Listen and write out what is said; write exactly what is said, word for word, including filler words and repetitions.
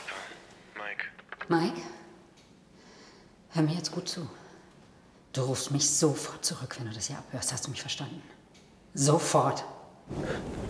Mike. Mike? Hör mir jetzt gut zu. Du rufst mich sofort zurück, wenn du das hier abhörst. Hast du mich verstanden? Sofort.